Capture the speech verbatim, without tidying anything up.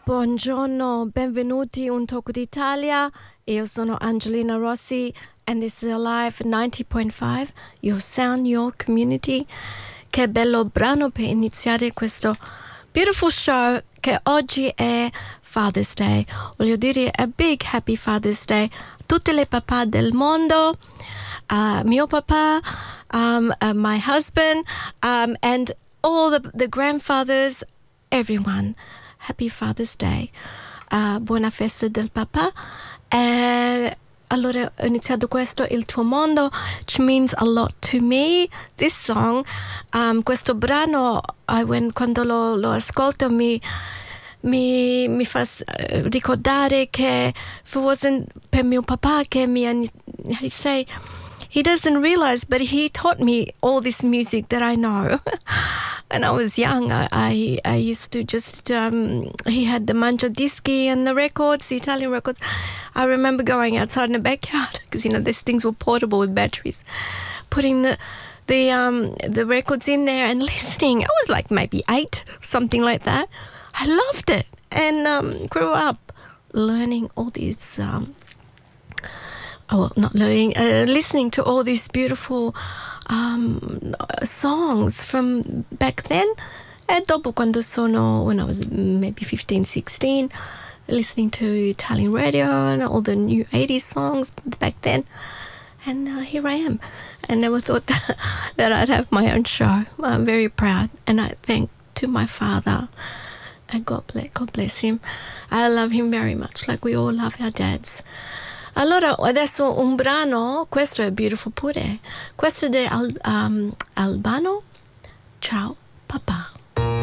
Buongiorno, benvenuti un tocco d'Italia. Io sono Angelina Rossi and this is Alive ninety point five, your sound, your community. Che bello brano per iniziare questo beautiful show che oggi è Father's Day. Voglio dire a big happy Father's Day a tutte le papà del mondo, uh, mio papà, um, uh, my husband, um, and all the, the grandfathers, everyone. Happy Father's Day. Uh, buona festa del papà. E allora ho iniziato questo, Il tuo mondo, which means a lot to me. This song, um, questo brano, I, when, quando lo, lo ascolto mi, mi, mi fa uh, ricordare che if it wasn't per mio papà che mi, how do you say, he doesn't realize, but he taught me all this music that I know. When I was young, I, I, I used to just, um, he had the Mangiadischi and the records, the Italian records. I remember going outside in the backyard, because, you know, these things were portable with batteries, putting the the um the records in there and listening. I was like maybe eight, something like that. I loved it and um, grew up learning all these... Um, Oh, well, not learning, uh, listening to all these beautiful um, songs from back then. E dopo quando sono, when I was maybe fifteen, sixteen, listening to Italian radio and all the new eighties songs back then. And uh, here I am. I never thought that, that I'd have my own show. I'm very proud. And I thank to my father. And God bless, God bless him. I love him very much, like we all love our dads. Allora, adesso un brano, questo è beautiful pure, questo è di Al, um, Albano, Ciao Papà.